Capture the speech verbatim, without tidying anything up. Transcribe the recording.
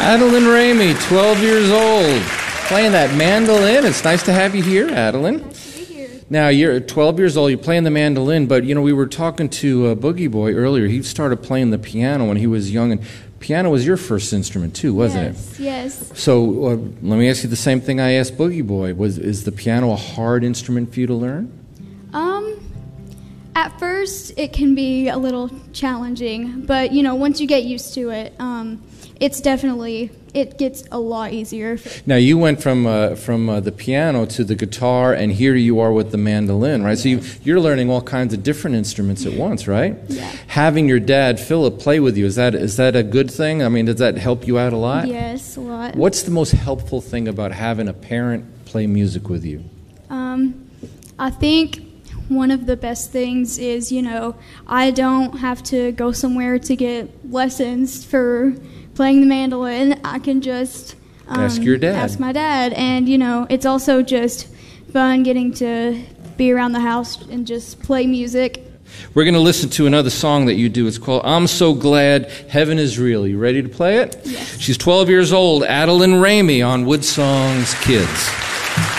Adeline Ramey, twelve years old, playing that mandolin. It's nice to have you here, Adeline. Nice to be here. Now, you're twelve years old, you're playing the mandolin, but, you know, we were talking to uh, Boogie Boy earlier. He started playing the piano when he was young, and piano was your first instrument, too, wasn't yes, it? Yes, yes. So, uh, let me ask you the same thing I asked Boogie Boy. Was Is the piano a hard instrument for you to learn? Um, at first, it can be a little challenging, but, you know, once you get used to it, um, it's definitely, it gets a lot easier. Now, you went from uh, from uh, the piano to the guitar, and here you are with the mandolin, right? Yes. So you, you're learning all kinds of different instruments at once, right? Yeah. Having your dad, Philip, play with you, is that is that a good thing? I mean, does that help you out a lot? Yes, a lot. What's the most helpful thing about having a parent play music with you? Um, I think one of the best things is, you know, I don't have to go somewhere to get lessons for playing the mandolin. I can just um, ask your dad. Ask my dad. And, you know, it's also just fun getting to be around the house and just play music. We're going to listen to another song that you do. It's called I'm So Glad Heaven Is Real. You ready to play it? Yes. She's twelve years old, Adeline Ramey on Woodsong's Kids.